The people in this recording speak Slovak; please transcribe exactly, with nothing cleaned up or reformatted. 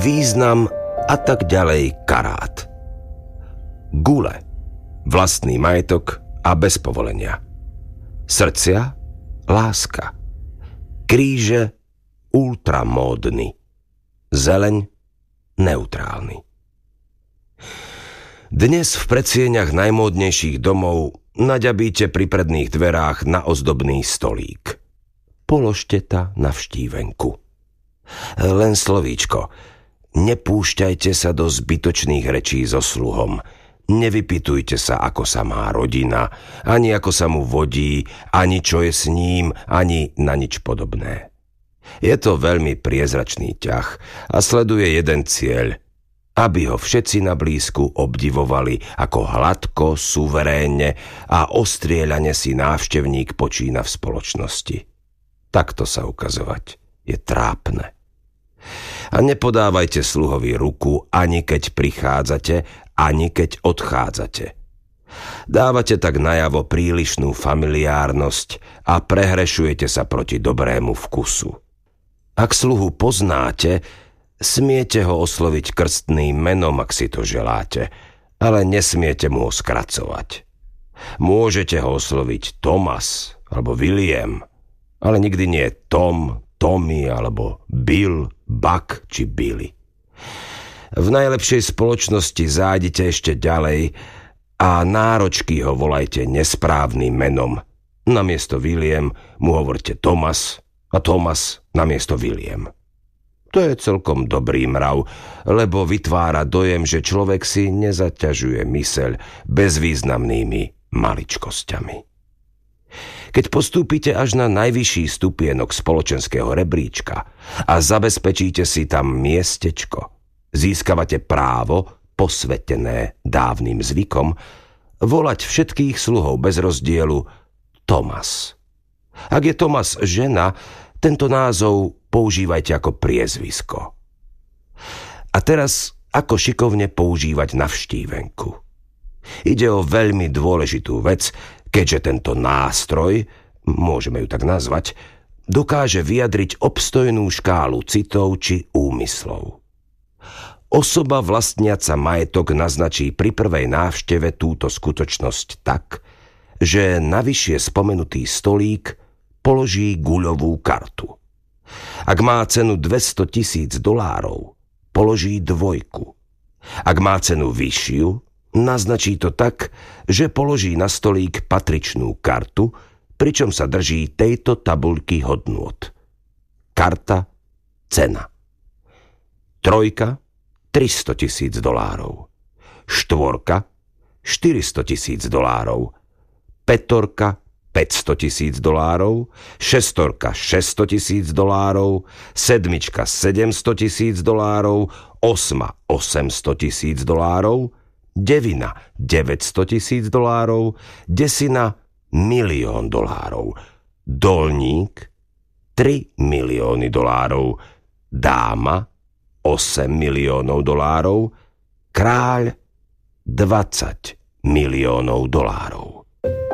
význam a tak ďalej karát. Gule, vlastný majetok a bez povolenia. Srdcia, láska. Kríže, ultramódny. Zeleň, neutrálny. Dnes v predsieňach najmódnejších domov naďabíte pri predných dverách na ozdobný stolík. Položte ta na vštívenku. Len slovíčko. Nepúšťajte sa do zbytočných rečí so sluhom. Nevypytujte sa, ako sa má rodina, ani ako sa mu vodí, ani čo je s ním, ani na nič podobné. Je to veľmi priezračný ťah a sleduje jeden cieľ, aby ho všetci na blízku obdivovali, ako hladko, suverénne a ostrieľane si návštevník počína v spoločnosti. Takto sa ukazovať je trápne. A nepodávajte sluhovi ruku, ani keď prichádzate, ani keď odchádzate. Dávate tak najavo prílišnú familiárnosť a prehrešujete sa proti dobrému vkusu. Ak sluhu poznáte, smiete ho osloviť krstným menom, ak si to želáte, ale nesmiete mu ho skracovať. Môžete ho osloviť Thomas alebo William, ale nikdy nie Tom, Tommy alebo Bill, Buck či Billy. V najlepšej spoločnosti zájdite ešte ďalej a náročky ho volajte nesprávnym menom. Namiesto William mu hovorte Thomas a Thomas namiesto William. To je celkom dobrý mrav, lebo vytvára dojem, že človek si nezaťažuje myseľ bezvýznamnými maličkosťami. Keď postúpite až na najvyšší stupienok spoločenského rebríčka a zabezpečíte si tam miestečko, získavate právo, posvetené dávnym zvykom, volať všetkých sluhov bez rozdielu Thomas. Ak je Thomas žena, tento názov používajte ako priezvisko. A teraz, ako šikovne používať navštívenku. Ide o veľmi dôležitú vec, keďže tento nástroj, môžeme ju tak nazvať, dokáže vyjadriť obstojnú škálu citov či úmyslov. Osoba vlastniaca majetok naznačí pri prvej návšteve túto skutočnosť tak, že navyššie spomenutý stolík položí guľovú kartu. Ak má cenu dvesto tisíc dolárov, položí dvojku. Ak má cenu vyššiu, naznačí to tak, že položí na stolík patričnú kartu, pričom sa drží tejto tabuľky hodnôt. Karta, cena. Trojka, tristo tisíc dolárov. Štvorka, štyristo tisíc dolárov. Petorka, päťsto tisíc dolárov. Šestorka, šesťsto tisíc dolárov. Sedmička, sedemsto tisíc dolárov. Osma, osemsto tisíc dolárov. Devina, deväťsto tisíc dolárov. Desina, milión dolárov. Dolník, tri milióny dolárov. Dáma, osem miliónov dolárov, kráľ dvadsať miliónov dolárov.